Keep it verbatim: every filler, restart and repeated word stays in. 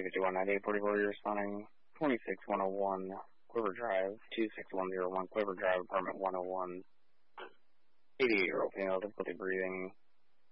fifty-one ninety-eight forty-four, you're responding twenty-six one oh one Quiver Drive, two six one oh one Quiver Drive, apartment one oh one. eighty-eight-year-old female, difficulty breathing,